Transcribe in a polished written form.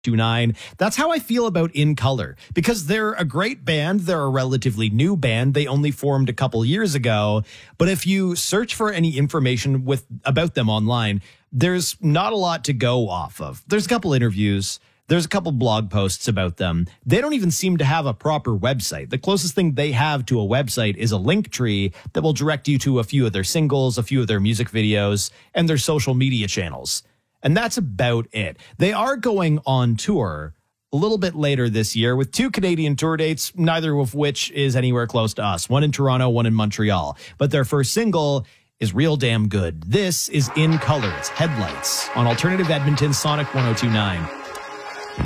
1029. That's how I feel about In Color, because they're a great band. They're a relatively new band. They only formed a couple years ago. But if you search for any information about them online, there's not a lot to go off of. There's a couple interviews. There's a couple blog posts about them. They don't even seem to have a proper website. The closest thing they have to a website is a link tree that will direct you to a few of their singles, a few of their music videos, and their social media channels. And that's about it. They are going on tour a little bit later this year with 2 Canadian tour dates, neither of which is anywhere close to us. One in Toronto, one in Montreal. But their first single is real damn good. This is In Color. It's Headlights on Alternative Edmonton Sonic 102.9.